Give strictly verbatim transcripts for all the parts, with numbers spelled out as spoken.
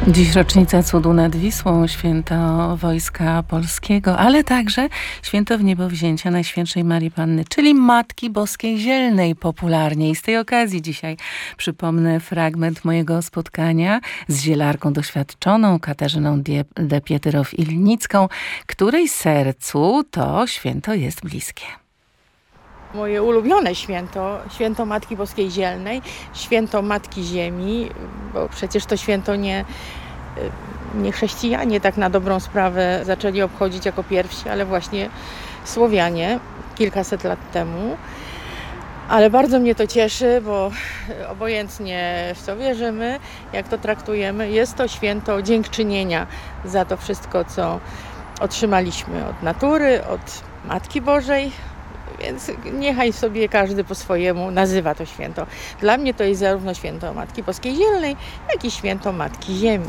Dziś rocznica cudu nad Wisłą, święto Wojska Polskiego, ale także święto Wniebowzięcia Najświętszej Marii Panny, czyli Matki Boskiej Zielnej popularnie. I z tej okazji dzisiaj przypomnę fragment mojego spotkania z zielarką doświadczoną Katarzyną de Pietyrow-Ilnicką, której sercu to święto jest bliskie. Moje ulubione święto, święto Matki Boskiej Zielnej, święto Matki Ziemi, bo przecież to święto nie, nie chrześcijanie tak na dobrą sprawę zaczęli obchodzić jako pierwsi, ale właśnie Słowianie kilkaset lat temu. Ale bardzo mnie to cieszy, bo obojętnie w co wierzymy, jak to traktujemy, jest to święto dziękczynienia za to wszystko, co otrzymaliśmy od natury, od Matki Bożej. Więc niechaj sobie każdy po swojemu nazywa to święto. Dla mnie to jest zarówno święto Matki Boskiej Zielnej, jak i święto Matki Ziemi.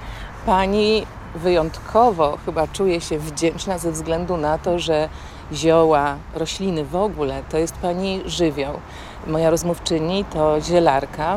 Pani wyjątkowo chyba czuje się wdzięczna ze względu na to, że zioła, rośliny w ogóle to jest Pani żywioł. Moja rozmówczyni to zielarka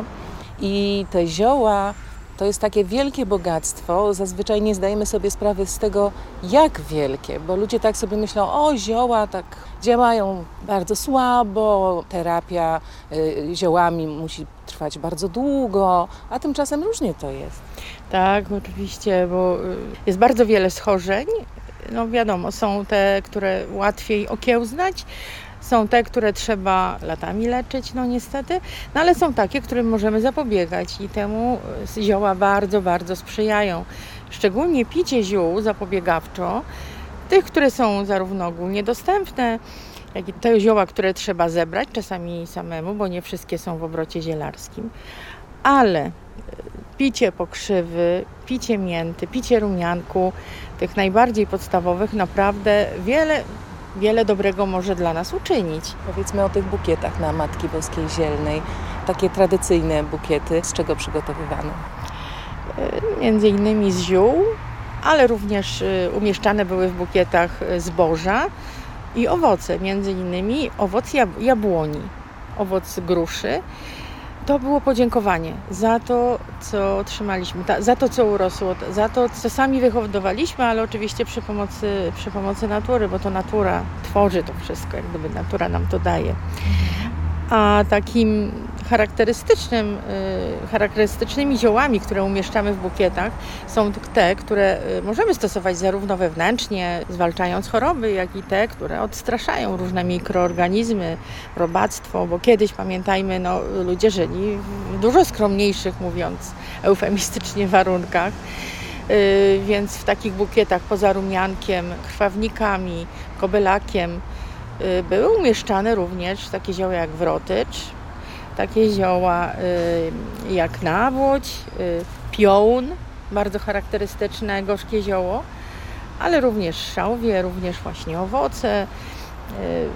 i te zioła to jest takie wielkie bogactwo. Zazwyczaj nie zdajemy sobie sprawy z tego, jak wielkie, bo ludzie tak sobie myślą, o zioła tak działają bardzo słabo, terapia y, ziołami musi trwać bardzo długo, a tymczasem różnie to jest. Tak, oczywiście, bo jest bardzo wiele schorzeń. No wiadomo, są te, które łatwiej okiełznać, są te, które trzeba latami leczyć, no niestety, no ale są takie, którym możemy zapobiegać i temu zioła bardzo, bardzo sprzyjają. Szczególnie picie ziół zapobiegawczo, tych, które są zarówno ogólnie dostępne, jak i te zioła, które trzeba zebrać, czasami samemu, bo nie wszystkie są w obrocie zielarskim, ale picie pokrzywy, picie mięty, picie rumianku, tych najbardziej podstawowych, naprawdę wiele Wiele dobrego może dla nas uczynić. Powiedzmy o tych bukietach na Matki Boskiej Zielnej. Takie tradycyjne bukiety, z czego przygotowywane? Między innymi z ziół, ale również umieszczane były w bukietach zboża i owoce. Między innymi owoc jab- jabłoni, owoc gruszy. To było podziękowanie za to, co otrzymaliśmy, ta, za to, co urosło, za to, co sami wyhodowaliśmy, ale oczywiście przy pomocy, przy pomocy natury, bo to natura tworzy to wszystko, jak gdyby natura nam to daje. A takim charakterystycznym, charakterystycznymi ziołami, które umieszczamy w bukietach, są te, które możemy stosować zarówno wewnętrznie, zwalczając choroby, jak i te, które odstraszają różne mikroorganizmy, robactwo, bo kiedyś, pamiętajmy, no, ludzie żyli w dużo skromniejszych, mówiąc eufemistycznie, warunkach. Więc w takich bukietach poza rumiankiem, krwawnikami, kobelakiem były umieszczane również takie zioła jak wrotycz, takie zioła y, jak nawłoć, y, piołun, bardzo charakterystyczne, gorzkie zioło, ale również szałwie, również właśnie owoce, y,